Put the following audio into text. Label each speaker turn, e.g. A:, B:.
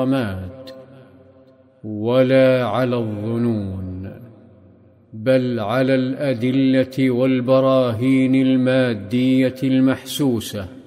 A: ولا على الظنون، بل على الأدلة والبراهين المادية المحسوسة